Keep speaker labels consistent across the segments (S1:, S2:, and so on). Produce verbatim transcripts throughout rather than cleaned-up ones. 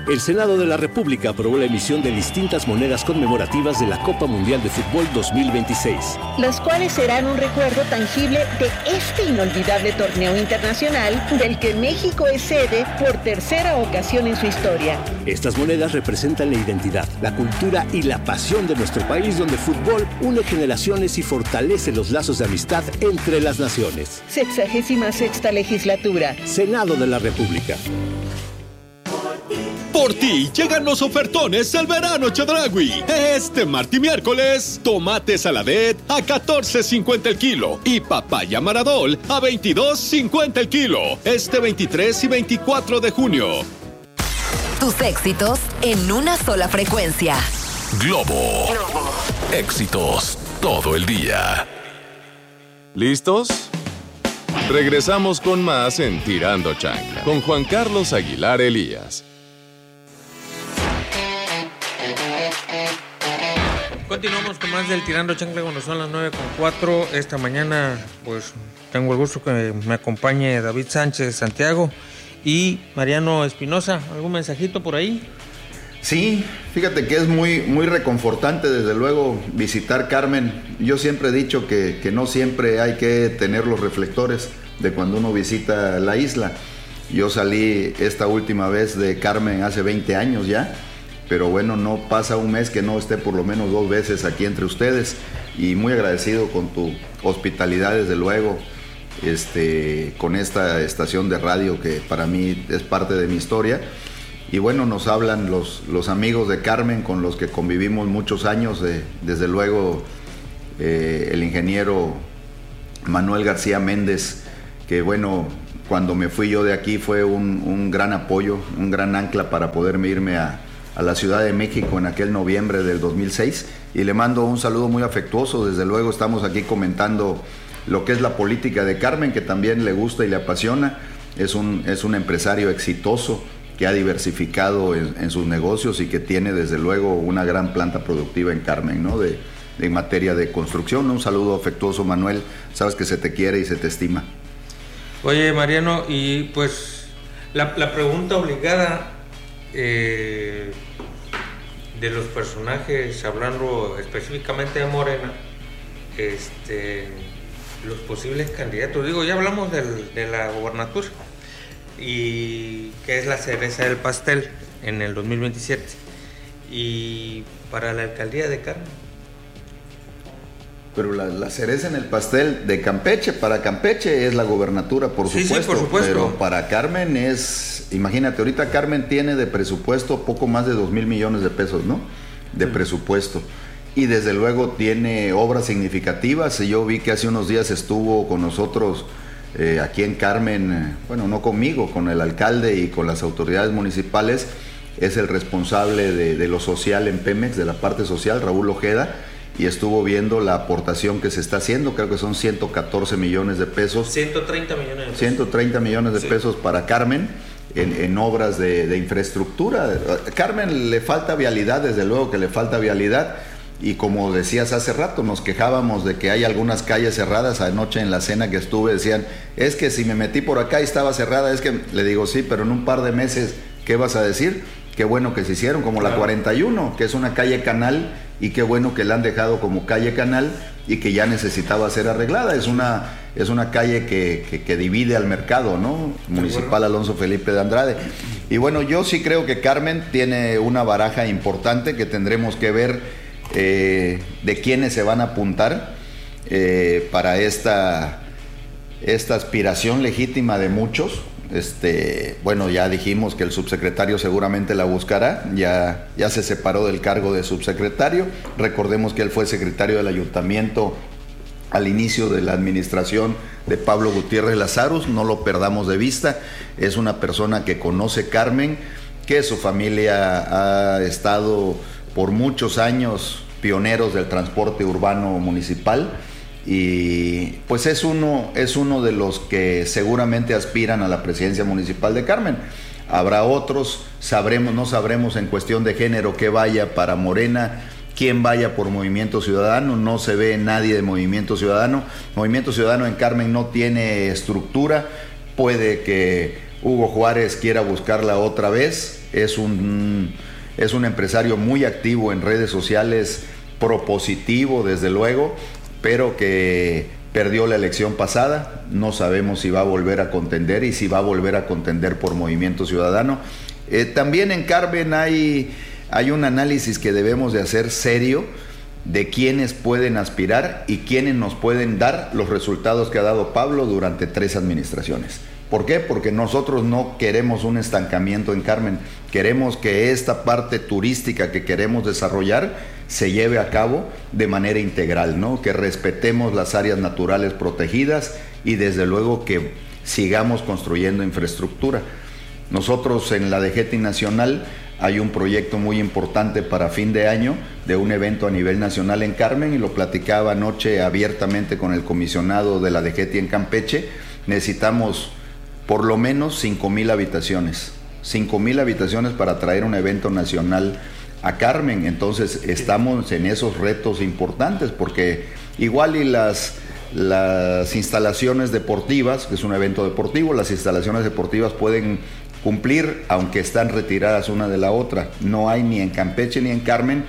S1: El Senado de la República aprobó la emisión de distintas monedas conmemorativas de la Copa Mundial de Fútbol dos mil veintiséis.
S2: Las cuales serán un recuerdo tangible de este inolvidable torneo internacional del que México es sede por tercera ocasión en su historia.
S1: Estas monedas representan la identidad, la cultura y la pasión de nuestro país, donde el fútbol une generaciones y fortalece los lazos de amistad entre las naciones.
S2: Sexagésima sexta legislatura.
S1: Senado de la República.
S3: Por ti llegan los ofertones del verano Chedraui. Este martes y miércoles, tomate saladet a catorce cincuenta el kilo y papaya maradol a veintidós cincuenta el kilo. Este veintitrés y veinticuatro de junio.
S4: Tus éxitos en una sola frecuencia.
S5: Globo. Éxitos todo el día.
S6: ¿Listos? Regresamos con más en Tirando Chancla con Juan Carlos Aguilar Elías.
S7: Continuamos con más del Tirando Chancla cuando son las nueve con cuatro. Esta mañana pues tengo el gusto que me acompañe David Sánchez Santiago y Mariano Espinosa. ¿Algún mensajito por ahí?
S8: Sí, fíjate que es muy, muy reconfortante desde luego visitar Carmen. Yo siempre he dicho que, que no siempre hay que tener los reflectores de cuando uno visita la isla. Yo salí esta última vez de Carmen hace veinte años ya, pero bueno, no pasa un mes que no esté por lo menos dos veces aquí entre ustedes, y muy agradecido con tu hospitalidad desde luego, este, con esta estación de radio que para mí es parte de mi historia. Y bueno, nos hablan los, los amigos de Carmen con los que convivimos muchos años, eh, desde luego eh, el ingeniero Manuel García Méndez, que bueno, cuando me fui yo de aquí fue un, un gran apoyo, un gran ancla para poderme irme a, a la Ciudad de México en aquel noviembre del dos mil seis, y le mando un saludo muy afectuoso. Desde luego estamos aquí comentando lo que es la política de Carmen, que también le gusta y le apasiona. Es un, es un empresario exitoso que ha diversificado en, en sus negocios y que tiene desde luego una gran planta productiva en Carmen, ¿no? De, de en materia de construcción. Un saludo afectuoso, Manuel, sabes que se te quiere y se te estima.
S7: Oye, Mariano, y pues la, la pregunta obligada eh, de los personajes, hablando específicamente de Morena, este, los posibles candidatos, digo, ya hablamos del, de la gobernatura, y que es la cereza del pastel en el dos mil veintisiete, y para la alcaldía de Carmen.
S8: Pero la, la cereza en el pastel de Campeche, para Campeche es la gobernatura, por supuesto,
S7: sí, sí, por supuesto.
S8: Pero para Carmen es, imagínate, ahorita Carmen tiene de presupuesto poco más de dos mil millones de pesos, ¿no? De sí. presupuesto. Y desde luego tiene obras significativas. Yo vi que hace unos días estuvo con nosotros Eh, aquí en Carmen, eh, bueno, no conmigo, con el alcalde y con las autoridades municipales. Es el responsable de, de lo social en Pemex, de la parte social, Raúl Ojeda, y estuvo viendo la aportación que se está haciendo. Creo que son ciento catorce millones de pesos.
S7: ciento treinta millones de pesos.
S8: ciento treinta millones de
S7: sí.
S8: pesos para Carmen en, en obras de, de infraestructura. A Carmen le falta vialidad, desde luego que le falta vialidad. Y como decías hace rato, nos quejábamos de que hay algunas calles cerradas. Anoche en la cena que estuve decían, es que si me metí por acá y estaba cerrada, es que le digo, sí, pero en un par de meses, ¿qué vas a decir? Qué bueno que se hicieron, como claro. La cuarenta y uno, que es una calle canal, y qué bueno que la han dejado como calle canal y que ya necesitaba ser arreglada. Es una, es una calle que, que, que divide al mercado, ¿no? Municipal Alonso Felipe de Andrade. Y bueno, yo sí creo que Carmen tiene una baraja importante que tendremos que ver Eh, de quiénes se van a apuntar eh, para esta, esta aspiración legítima de muchos. Este, bueno, ya dijimos que el subsecretario seguramente la buscará, ya, ya se separó del cargo de subsecretario. Recordemos que él fue secretario del ayuntamiento al inicio de la administración de Pablo Gutiérrez Lazarus, no lo perdamos de vista. Es una persona que conoce Carmen, que su familia ha estado por muchos años pioneros del transporte urbano municipal, y pues es uno, es uno de los que seguramente aspiran a la presidencia municipal de Carmen. Habrá otros, sabremos, no sabremos en cuestión de género qué vaya para Morena, quién vaya por Movimiento Ciudadano. No se ve nadie de Movimiento Ciudadano. Movimiento Ciudadano en Carmen no tiene estructura. Puede que Hugo Juárez quiera buscarla otra vez. Es un, es un empresario muy activo en redes sociales, propositivo desde luego, pero que perdió la elección pasada. No sabemos si va a volver a contender y si va a volver a contender por Movimiento Ciudadano. Eh, también en Carmen hay, hay un análisis que debemos de hacer serio de quiénes pueden aspirar y quiénes nos pueden dar los resultados que ha dado Pablo durante tres administraciones. ¿Por qué? Porque nosotros no queremos un estancamiento en Carmen, queremos que esta parte turística que queremos desarrollar se lleve a cabo de manera integral, ¿no? Que respetemos las áreas naturales protegidas y desde luego que sigamos construyendo infraestructura. Nosotros en la D G T I Nacional hay un proyecto muy importante para fin de año de un evento a nivel nacional en Carmen y lo platicaba anoche abiertamente con el comisionado de la D G T I en Campeche. Necesitamos por lo menos cinco mil habitaciones, cinco mil habitaciones para traer un evento nacional a Carmen. Entonces estamos en esos retos importantes porque igual y las, las instalaciones deportivas, que es un evento deportivo, las instalaciones deportivas pueden cumplir aunque están retiradas una de la otra. No hay ni en Campeche ni en Carmen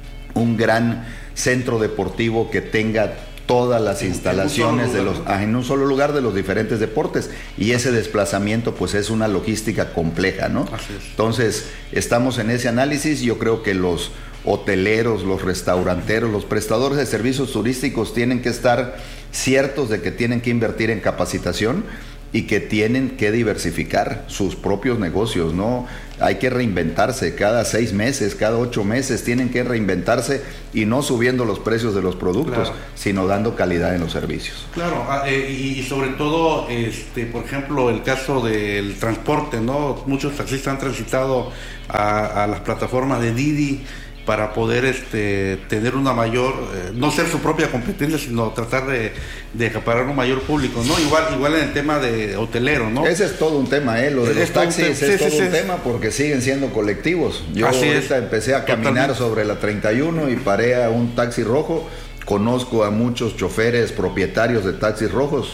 S8: un gran centro deportivo que tenga todas las instalaciones de los, en un solo lugar de los diferentes deportes, y ese desplazamiento pues es una logística compleja, ¿no?
S9: Así es.
S8: Entonces estamos en ese análisis. Yo creo que los hoteleros, los restauranteros, los prestadores de servicios turísticos tienen que estar ciertos de que tienen que invertir en capacitación y que tienen que diversificar sus propios negocios, ¿no? Hay que reinventarse cada seis meses, cada ocho meses, tienen que reinventarse y no subiendo los precios de los productos, claro, sino dando calidad en los servicios.
S9: Claro, eh, y sobre todo, este, por ejemplo, el caso del transporte, ¿no? Muchos taxistas han transitado a, a las plataformas de Didi para poder este, tener una mayor, eh, no ser su propia competencia, sino tratar de, de acaparar un mayor público, ¿no? Igual, igual en el tema de hotelero, ¿no?
S8: Ese es todo un tema, ¿eh? Lo de los taxis es,
S9: sí,
S8: todo
S9: sí,
S8: un
S9: sí.
S8: tema porque siguen siendo colectivos. Yo
S9: Así
S8: ahorita
S9: es.
S8: empecé a caminar
S9: Totalmente.
S8: sobre la treinta y uno y paré a un taxi rojo. Conozco a muchos choferes propietarios de taxis rojos.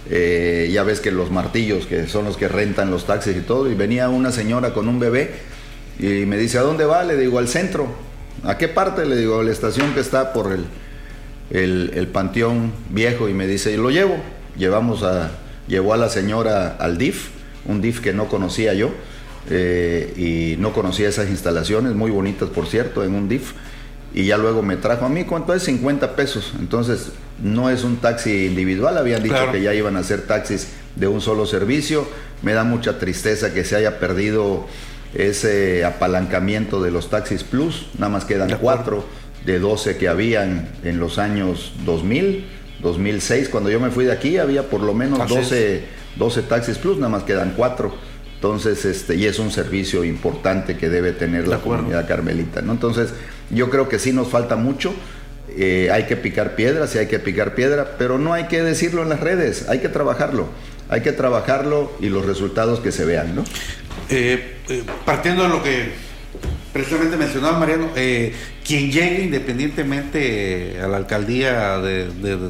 S8: Eh, ya ves que los martillos, que son los que rentan los taxis y todo, y venía una señora con un bebé y me dice, ¿a dónde va? Le digo, al centro. ¿A qué parte? Le digo, a la estación que está por el, el, el Panteón Viejo, y me dice, lo llevo. Llevamos a, llevó a la señora al D I F, un D I F que no conocía yo, eh, y no conocía esas instalaciones, muy bonitas por cierto, en un D I F, y ya luego me trajo a mí, ¿cuánto es? cincuenta pesos. Entonces no es un taxi individual, habían dicho claro. que ya iban a ser taxis de un solo servicio. Me da mucha tristeza que se haya perdido ese apalancamiento de los taxis plus, nada más quedan cuatro de doce que habían en los años dos mil, dos mil seis, cuando yo me fui de aquí había por lo menos doce, doce taxis plus, nada más quedan cuatro. Entonces, este, y es un servicio importante que debe tener la comunidad carmelita, ¿no? Entonces, yo creo que sí nos falta mucho. Eh, hay que picar piedra, sí hay que picar piedra, pero no hay que decirlo en las redes, hay que trabajarlo, hay que trabajarlo y los resultados que se vean, ¿no?
S9: Eh, eh, partiendo de lo que precisamente mencionaba Mariano, eh, quien llegue independientemente a la alcaldía de, de,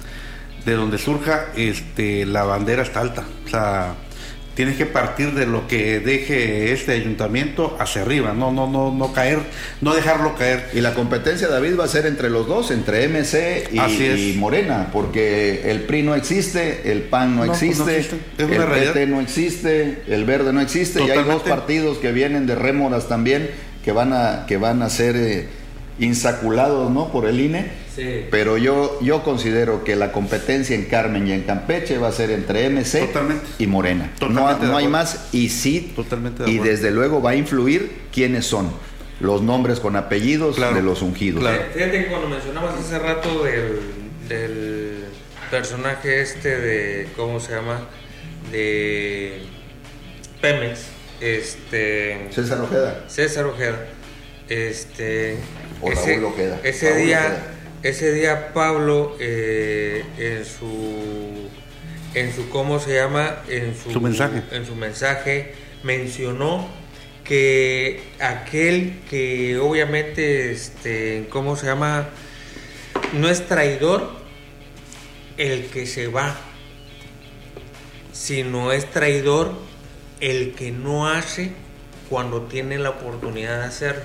S9: de donde surja, este, la bandera está alta, o sea, tienes que partir de lo que deje este ayuntamiento hacia arriba, no, no, no, no caer, no dejarlo caer.
S8: Y la competencia, David, va a ser entre los dos, entre M C y, y Morena, porque el P R I no existe, el P A N no, no existe, no existe. el P T no existe, el Verde no existe. Totalmente. Y hay dos partidos que vienen de rémoras también, que van a, que van a ser eh, insaculados, ¿no?, por el I N E. Sí. Pero yo, yo considero que la competencia en Carmen y en Campeche va a ser entre M C Totalmente. y Morena. Totalmente no, no hay más, y sí, Totalmente de y desde luego va a influir quiénes son los nombres con apellidos claro. de los ungidos.
S7: Claro. Fíjate que cuando mencionabas hace rato del, del personaje este de, ¿cómo se llama?, de Pemex, este
S8: César Ojeda.
S7: César Ojeda. Este,
S8: o
S7: ese,
S8: Raúl Ojeda.
S7: Ese
S8: Raúl
S7: día,
S8: Ojeda.
S7: ese día Pablo eh, en su, en su, ¿cómo se llama? En su,
S9: su mensaje.
S7: En su mensaje mencionó que aquel que obviamente, este, ¿cómo se llama?, no es traidor el que se va, sino es traidor el que no hace cuando tiene la oportunidad de hacerlo.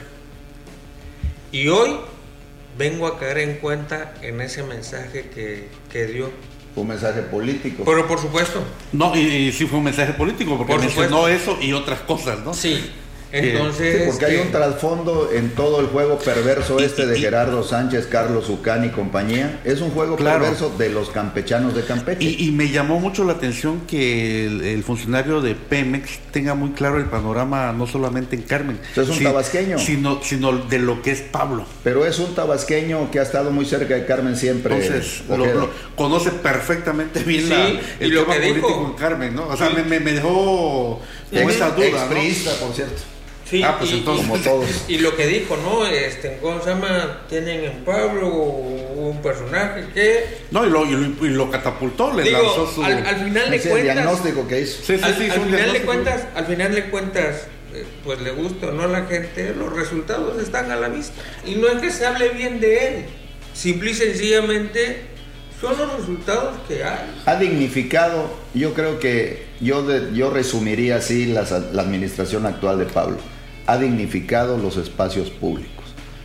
S7: Y hoy vengo a caer en cuenta en ese mensaje que, que dio.
S8: Un mensaje político.
S7: Pero por supuesto.
S9: No, y, y sí fue un mensaje político, porque
S7: por
S9: mencionó eso y otras cosas, ¿no?
S7: Sí. Entonces,
S8: sí, porque hay un trasfondo en todo el juego perverso este y, y, de Gerardo Sánchez, Carlos Ucán y compañía. Es un juego claro. perverso de los campechanos de Campeche.
S9: Y, y me llamó mucho la atención que el, el funcionario de Pemex tenga muy claro el panorama, no solamente en Carmen.
S8: Es un
S9: si,
S8: tabasqueño.
S9: Sino, sino de lo que es Pablo.
S8: Pero es un tabasqueño que ha estado muy cerca de Carmen siempre.
S9: Entonces, lo, lo, conoce perfectamente bien
S7: sí,
S9: la, el
S7: y lo
S9: tema
S7: que
S9: político
S7: dijo,
S9: en Carmen, ¿no? O sea, sí. me, me, me dejó con esa duda,
S8: expriista,
S9: ¿no?
S8: por cierto.
S7: Sí,
S8: ah, pues
S7: y,
S8: entonces, como todos.
S7: Y lo que dijo, ¿no? Este, ¿cómo se llama? Tienen en Pablo un personaje que...
S9: No, y lo, y lo, y lo catapultó, le
S7: digo,
S9: lanzó su...
S7: Al, al final de
S8: ese
S7: cuentas...
S8: el diagnóstico que hizo.
S9: Sí, sí,
S7: al,
S9: sí,
S7: al final de cuentas,
S9: diagnóstico.
S7: al final de cuentas, eh, pues le gusta o no a la gente, los resultados están a la vista. Y no es que se hable bien de él, simple y sencillamente... son los resultados que hay.
S8: Ha dignificado, yo creo que yo, de, yo resumiría así la, la administración actual de Pablo. Ha dignificado los espacios públicos.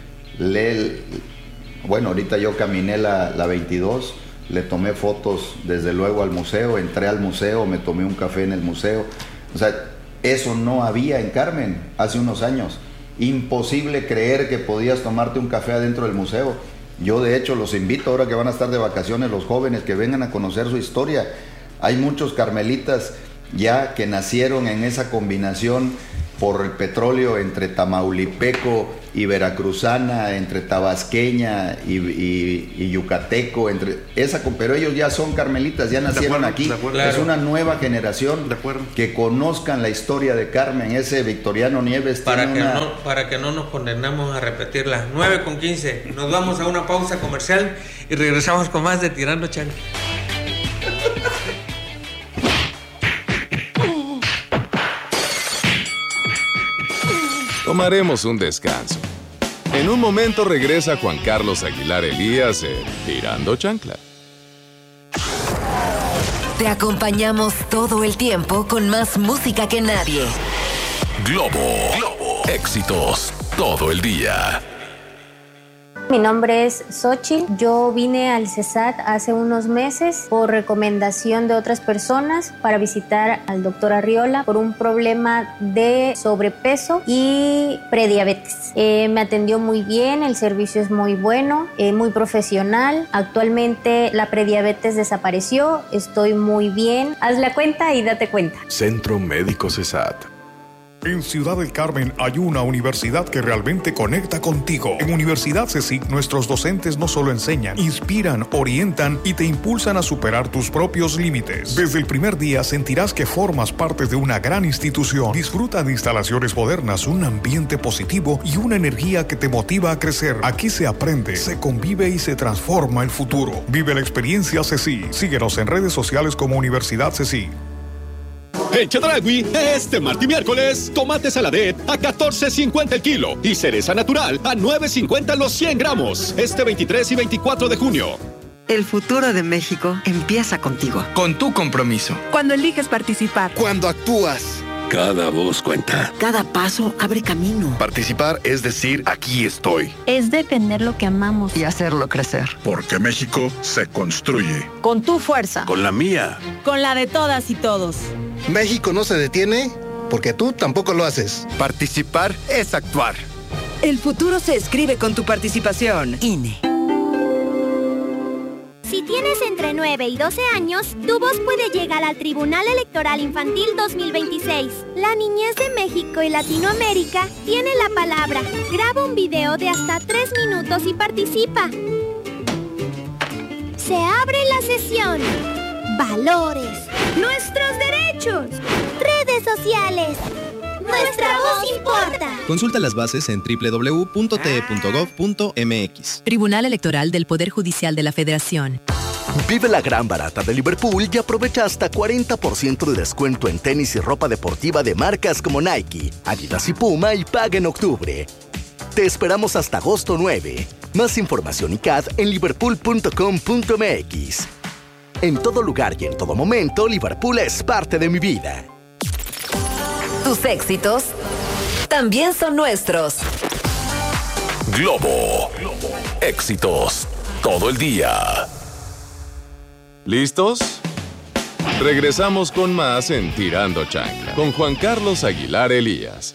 S8: Le, bueno, ahorita yo caminé la, la veintidós, le tomé fotos desde luego al museo, entré al museo, me tomé un café en el museo. O sea, eso no había en Carmen hace unos años. Imposible creer que podías tomarte un café adentro del museo. Yo de hecho los invito ahora que van a estar de vacaciones los jóvenes que vengan a conocer su historia. Hay muchos carmelitas ya que nacieron en esa combinación por el petróleo entre tamaulipeco y veracruzana, entre tabasqueña y, y, y yucateco, entre esa, pero ellos ya son carmelitas, ya nacieron
S9: acuerdo,
S8: aquí. Es una nueva generación que conozcan la historia de Carmen. Ese Victoriano Nieves
S7: para
S8: tiene
S7: que
S8: una...
S7: no para que no nos condenamos a repetir las nueve con quince. Nos vamos a una pausa comercial y regresamos con más de Tirando Chancla.
S6: Tomaremos un descanso. En un momento regresa Juan Carlos Aguilar Elías en Tirando Chancla.
S4: Te acompañamos todo el tiempo con más música que nadie.
S5: Globo, Globo, éxitos todo el día.
S10: Mi nombre es Xochitl. Yo vine al CESAT hace unos meses por recomendación de otras personas para visitar al doctor Arriola por un problema de sobrepeso y prediabetes. Eh, me atendió muy bien, el servicio es muy bueno, eh, muy profesional. Actualmente la prediabetes desapareció, estoy muy bien. Haz la cuenta y date cuenta.
S5: Centro Médico CESAT.
S11: En Ciudad del Carmen hay una universidad que realmente conecta contigo. En Universidad CECIC, nuestros docentes no solo enseñan, inspiran, orientan y te impulsan a superar tus propios límites. Desde el primer día sentirás que formas parte de una gran institución. Disfruta de instalaciones modernas, un ambiente positivo y una energía que te motiva a crecer. Aquí se aprende, se convive y se transforma el futuro. Vive la experiencia CECIC. Síguenos en redes sociales como Universidad CECIC.
S3: En Chedragui, este martes y miércoles, tomate saladet a catorce cincuenta el kilo y cereza natural a nueve cincuenta los cien gramos. Este veintitrés y veinticuatro de junio.
S12: El futuro de México empieza contigo.
S13: Con tu compromiso.
S14: Cuando eliges participar.
S13: Cuando actúas.
S5: Cada voz cuenta.
S12: Cada paso abre camino.
S13: Participar es decir, aquí estoy.
S15: Es defender lo que amamos.
S12: Y hacerlo crecer.
S13: Porque México se construye.
S14: Con tu fuerza.
S13: Con la mía.
S14: Con la de todas y todos.
S13: México no se detiene porque tú tampoco lo haces. Participar es actuar.
S12: El futuro se escribe con tu participación. I N E.
S16: Si tienes entre nueve y doce años, tu voz puede llegar al Tribunal Electoral Infantil dos mil veintiséis. La niñez de México y Latinoamérica tiene la palabra. Graba un video de hasta tres minutos y participa. Se abre la sesión. Valores. Nuestros derechos. Redes sociales. Nuestra voz importa.
S17: Consulta las bases en doble u doble u doble u punto t e punto gov punto m x.
S4: Tribunal Electoral del Poder Judicial de la Federación.
S18: Vive la gran barata de Liverpool y aprovecha hasta cuarenta por ciento de descuento en tenis y ropa deportiva de marcas como Nike, Adidas y Puma y paga en octubre. Te esperamos hasta agosto nueve. Más información y C A D en liverpool punto com punto m x. En todo lugar y en todo momento, Liverpool es parte de mi vida.
S4: Tus éxitos también son nuestros.
S5: Globo. Éxitos todo el día.
S6: ¿Listos? Regresamos con más en Tirando Chancla con Juan Carlos Aguilar Elías.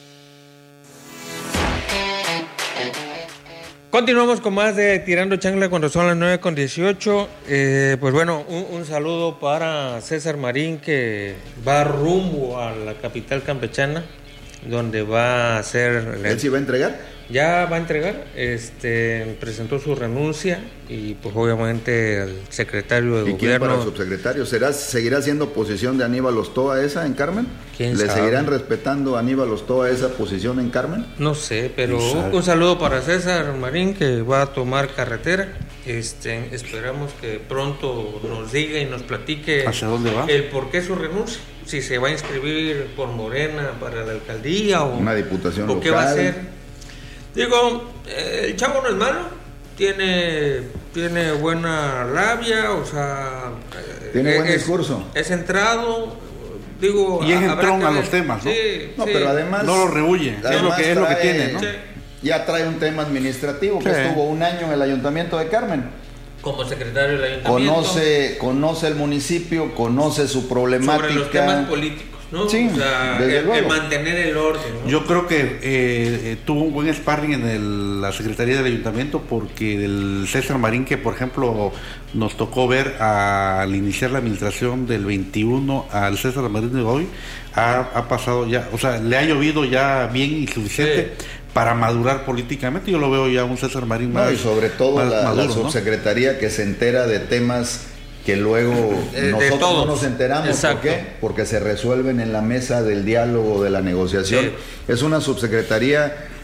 S7: Continuamos con más de Tirando Chancla cuando son las nueve con dieciocho. Eh, pues bueno, un, un saludo para César Marín, que va rumbo a la capital campechana, donde va a hacer...
S8: ¿Él sí va a entregar?
S7: Ya va a entregar, este, presentó su renuncia y pues obviamente el secretario de
S8: ¿Y
S7: gobierno...
S8: quién para el subsecretario? ¿Será, ¿Seguirá siendo posición de Aníbal Ostoa esa en Carmen?
S7: ¿Quién
S8: ¿Le
S7: sabe?
S8: seguirán respetando a Aníbal Ostoa esa posición en Carmen?
S7: No sé, pero un, un saludo para César Marín, que va a tomar carretera. Este, esperamos que pronto nos diga y nos platique
S9: ¿Hacia dónde va?
S7: el por qué su renuncia. Si se va a inscribir por Morena para la alcaldía o
S8: una diputación
S7: o
S8: local.
S7: qué va a hacer. Digo, eh, el chavo no es malo, tiene, tiene buena labia, o sea...
S8: Tiene
S7: eh,
S8: buen
S7: es,
S8: discurso.
S7: Es centrado, digo...
S9: Y es
S7: habrá
S9: entrón
S7: que
S9: a
S7: ver.
S9: los temas, ¿no?
S7: Sí,
S8: No,
S7: sí.
S8: pero además...
S9: No lo rehuye, es lo que, es lo que tiene, ¿no?
S8: Sí. Ya trae un tema administrativo, que
S9: Sí.
S8: estuvo un año en el Ayuntamiento de Carmen.
S7: Como secretario del Ayuntamiento.
S8: Conoce, conoce el municipio, conoce su problemática.
S7: Sobre los temas políticos, ¿no?
S8: Sí,
S7: o sea,
S8: desde
S7: el,
S8: luego.
S7: el mantener el orden, ¿no?
S9: Yo creo que eh, eh, tuvo un buen sparring en el- la Secretaría del Ayuntamiento, porque el César Marín, que por ejemplo nos tocó ver al iniciar la administración del veintiuno al César Marín de hoy, ha, ha pasado ya, o sea, le ha llovido ya bien y suficiente
S7: Sí.
S9: para madurar políticamente. Yo lo veo ya un César Marín
S8: No,
S9: más
S8: y sobre todo
S9: más
S8: la, la
S9: maduro, ¿no?
S8: subsecretaría que se entera de temas que luego
S7: De- de
S8: nosotros no
S7: todos.
S8: nos enteramos.
S7: Exacto.
S8: ¿Por qué? Porque se resuelven en la mesa del diálogo, de la negociación.
S7: Sí.
S8: Es una subsecretaría